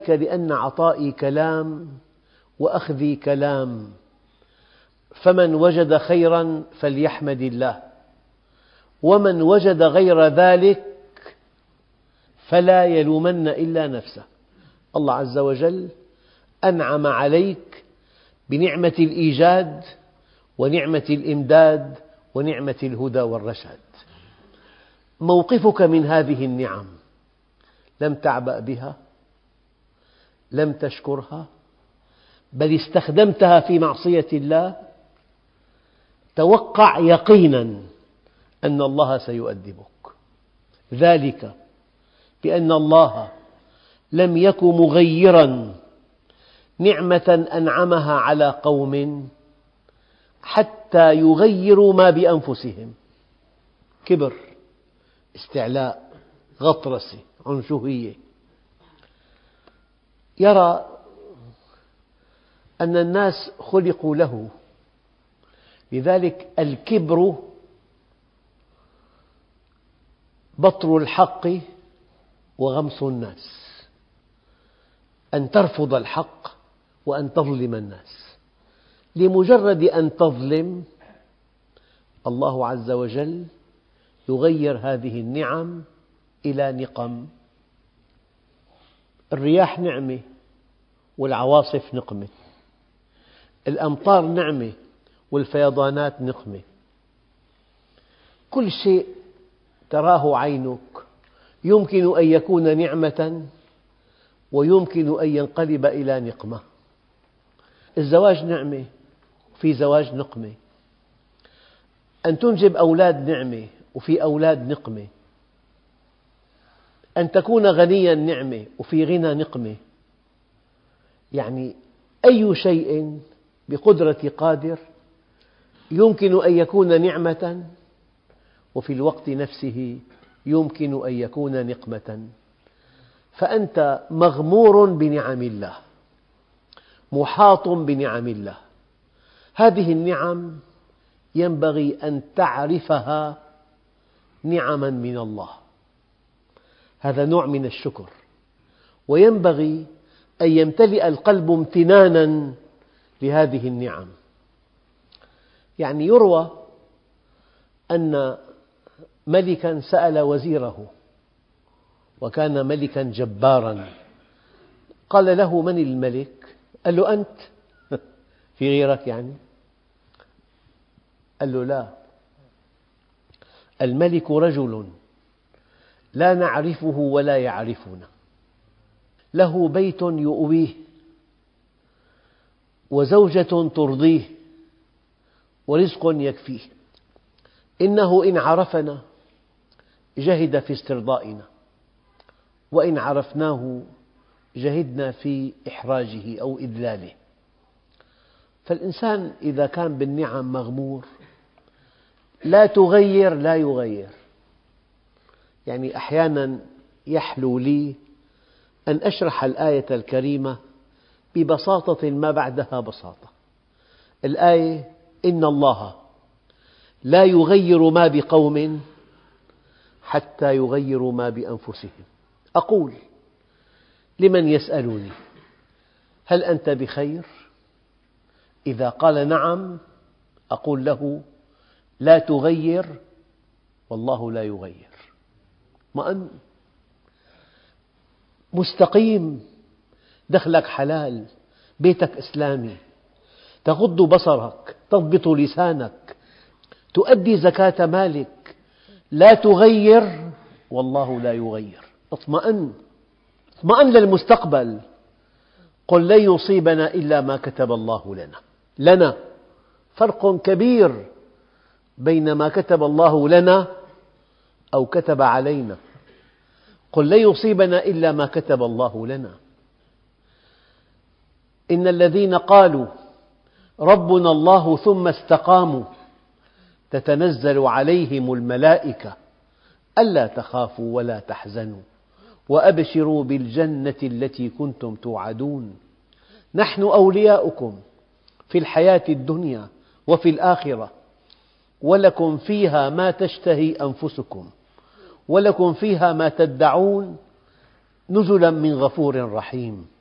لأن عطائي كلام وأخذي كلام، فمن وجد خيرا فليحمد الله، ومن وجد غير ذلك فلا يلومن إلا نفسه. الله عز وجل أنعم عليك بنعمة الإيجاد ونعمة الإمداد ونعمة الهدى والرشاد. موقفك من هذه النعم، لم تعبأ بها، لم تشكرها، بل استخدمتها في معصية الله، توقع يقينا أن الله سيؤدبك. ذلك بأن الله لم يك مغيرا نعمة أنعمها على قوم حتى يغيروا ما بأنفسهم. كبر، استعلاء، غطرسة، عنشوية. يرى أن الناس خلقوا له، لذلك الكبر بطر الحق وغمس الناس، أن ترفض الحق وأن تظلم الناس. لمجرد أن تظلم، الله عز وجل يغير هذه النعم إلى نقم. الرياح نعمة والعواصف نقمة، الأمطار نعمة والفيضانات نقمة. كل شيء تراه عينك يمكن أن يكون نعمة ويمكن أن ينقلب إلى نقمة. الزواج نعمة وفي زواج نقمة، أن تنجب أولاد نعمة وفي أولاد نقمة، أن تكون غنيا نعمة وفي غنى نقمة. يعني أي شيء بقدرة قادر يمكن أن يكون نعمة وفي الوقت نفسه يمكن أن يكون نقمة. فأنت مغمور بنعم الله، محاط بنعم الله. هذه النعم ينبغي أن تعرفها نعما من الله، هذا نوع من الشكر. وينبغي أن يمتلئ القلب امتنانا لهذه النعم. يعني يروى أن ملكا سأل وزيره، وكان ملكا جبارا، قال له: من الملك؟ قال له: أنت. في غيرك يعني؟ قال له: لا، الملك رجل لا نعرفه ولا يعرفنا، له بيت يؤويه وزوجة ترضيه ورزق يكفيه، إنه إن عرفنا جهد في استرضائنا، وإن عرفناه جهدنا في إحراجه أو إذلاله. فالإنسان إذا كان بالنعم مغمور لا تغير لا يغير. يعني أحيانا يحلو لي أن أشرح الآية الكريمة ببساطة ما بعدها بساطة. الآية: إن الله لا يغير ما بقوم حتى يغيروا ما بأنفسهم. أقول لمن يسألني: هل أنت بخير؟ إذا قال نعم أقول له: لا تغير والله لا يغير. اطمئن، مستقيم، دخلك حلال، بيتك إسلامي، تغض بصرك، تضبط لسانك، تؤدي زكاة مالك، لا تغير والله لا يغير. اطمئن، اطمئن للمستقبل. قل لن يصيبنا إلا ما كتب الله لنا. لنا فرق كبير بين ما كتب الله لنا أو كتب علينا. قل لن يصيبنا إلا ما كتب الله لنا. إن الذين قالوا ربنا الله ثم استقاموا تتنزل عليهم الملائكة ألا تخافوا ولا تحزنوا وأبشروا بالجنة التي كنتم توعدون نحن أولياؤكم في الحياة الدنيا وفي الآخرة ولكم فيها ما تشتهي أنفسكم ولكم فيها ما تدعون نزلا من غفور رحيم.